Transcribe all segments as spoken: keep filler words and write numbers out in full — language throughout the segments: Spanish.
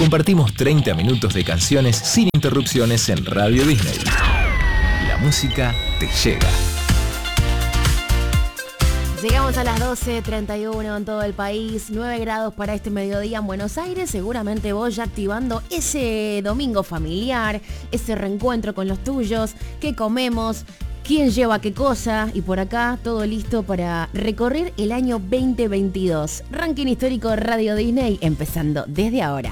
compartimos treinta minutos de canciones sin interrupciones en Radio Disney. La música te llega. Llegamos a las doce treinta y uno en todo el país, nueve grados para este mediodía en Buenos Aires. Seguramente vos ya activando ese domingo familiar, ese reencuentro con los tuyos, qué comemos, quién lleva qué cosa, y por acá todo listo para recorrer el año veinte veintidós. Ranking histórico Radio Disney empezando desde ahora.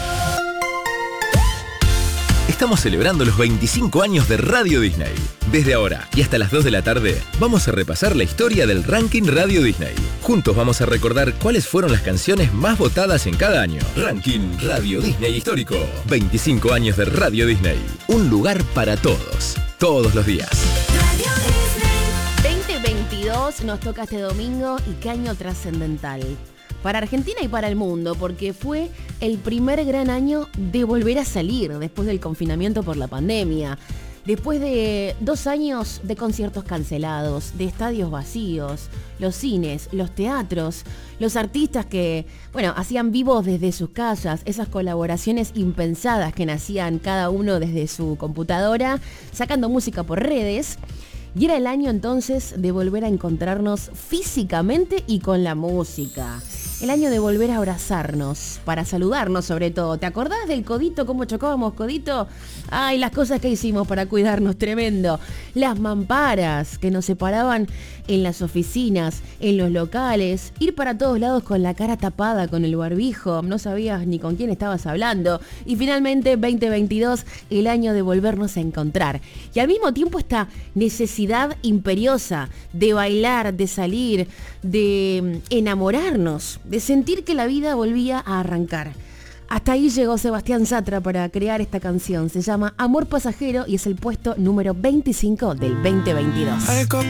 Estamos celebrando los veinticinco años de Radio Disney. Desde ahora y hasta las dos de la tarde, vamos a repasar la historia del Ranking Radio Disney. Juntos vamos a recordar cuáles fueron las canciones más votadas en cada año. Ranking Radio Disney Histórico. veinticinco años de Radio Disney. Un lugar para todos, todos los días. veinte veintidós nos toca este domingo, y qué año trascendental. Para Argentina y para el mundo, porque fue el primer gran año de volver a salir después del confinamiento por la pandemia. Después de dos años de conciertos cancelados, de estadios vacíos, los cines, los teatros, los artistas que, bueno, hacían vivos desde sus casas, esas colaboraciones impensadas que nacían cada uno desde su computadora, sacando música por redes. Y era el año entonces de volver a encontrarnos físicamente y con la música. El año de volver a abrazarnos, para saludarnos sobre todo. ¿Te acordás del codito, cómo chocábamos codito? Ay, las cosas que hicimos para cuidarnos, tremendo. Las mamparas que nos separaban en las oficinas, en los locales. Ir para todos lados con la cara tapada, con el barbijo. No sabías ni con quién estabas hablando. Y finalmente, veinte veintidós, el año de volvernos a encontrar. Y al mismo tiempo esta necesidad imperiosa de bailar, de salir, de enamorarnos, de sentir que la vida volvía a arrancar. Hasta ahí llegó Sebastián Yatra para crear esta canción. Se llama Amor Pasajero y es el puesto número veinticinco del veinte veintidós.